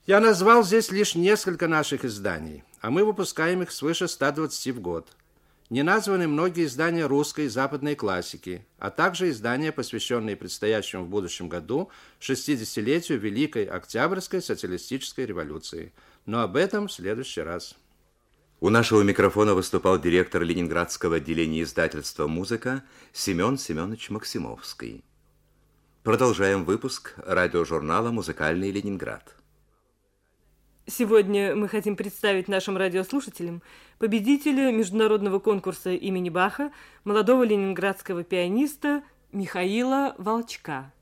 Я назвал здесь лишь несколько наших изданий, а мы выпускаем их свыше 120 в год. Не названы многие издания русской и западной классики, а также издания, посвященные предстоящему в будущем году 60-летию Великой Октябрьской социалистической революции. Но об этом в следующий раз. У нашего микрофона выступал директор Ленинградского отделения издательства «Музыка» Семен Семенович Максимовский. Продолжаем выпуск радиожурнала «Музыкальный Ленинград». Сегодня мы хотим представить нашим радиослушателям победителя международного конкурса имени Баха, молодого ленинградского пианиста Михаила Волчка.